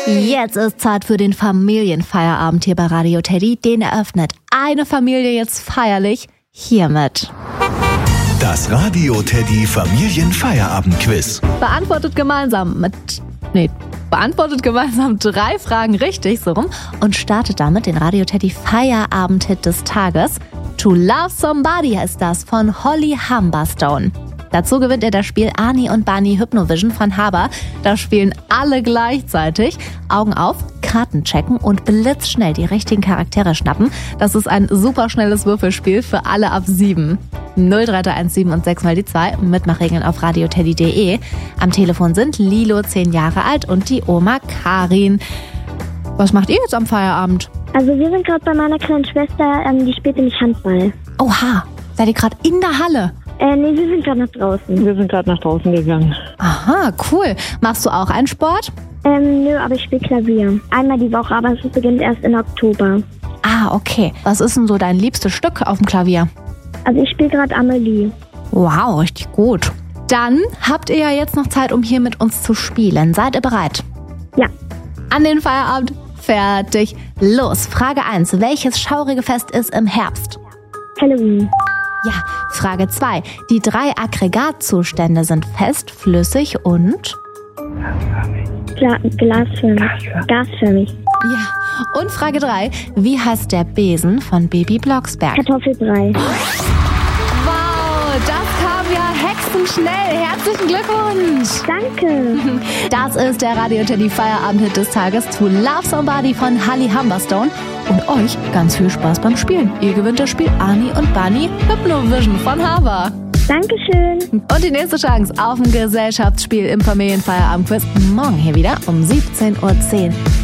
Jetzt ist Zeit für den Familienfeierabend hier bei Radio Teddy. Den eröffnet eine Familie jetzt feierlich hiermit. Das Radio Teddy Familienfeierabend-Quiz. Beantwortet gemeinsam 3 Fragen richtig, so rum, und startet damit den Radio Teddy Feierabend-Hit des Tages. To Love Somebody heißt das von Holly Humberstone. Dazu gewinnt ihr das Spiel Ani und Bani Hypnovision von Haber. Da spielen alle gleichzeitig. Augen auf, Karten checken und blitzschnell die richtigen Charaktere schnappen. Das ist ein super schnelles Würfelspiel für alle ab 7. 03317 und 6 mal die 2. Mitmachregeln auf radioteddy.de. Am Telefon sind Lilo 10 Jahre alt und die Oma Karin. Was macht ihr jetzt am Feierabend? Also wir sind gerade bei meiner kleinen Schwester, die spielt nämlich Handball. Oha, seid ihr gerade in der Halle? Nee, wir sind gerade nach draußen. Wir sind gerade nach draußen gegangen. Aha, cool. Machst du auch einen Sport? Nö, aber ich spiele Klavier. Einmal die Woche, aber es beginnt erst in Oktober. Ah, okay. Was ist denn so dein liebstes Stück auf dem Klavier? Also ich spiele gerade Amelie. Wow, richtig gut. Dann habt ihr ja jetzt noch Zeit, um hier mit uns zu spielen. Seid ihr bereit? Ja. An den Feierabend. Fertig. Los. Frage 1. Welches schaurige Fest ist im Herbst? Halloween. Ja. Frage 2. Die 3 Aggregatzustände sind fest, flüssig und... Gasförmig. Ja. Und Frage 3. Wie heißt der Besen von Baby Blocksberg? Kartoffelbrei. Wow, das kam ja hexenschnell. Herzlichen Glückwunsch. Danke. Das ist der Radio Teddy Feierabend-Hit des Tages To Love Somebody von Holly Humberstone. Und euch ganz viel Spaß beim Spielen. Ihr gewinnt das Spiel Ani und Bani Hypnovision von Haber. Dankeschön. Und die nächste Chance auf ein Gesellschaftsspiel im Familienfeierabend-Quiz morgen hier wieder um 17:10 Uhr.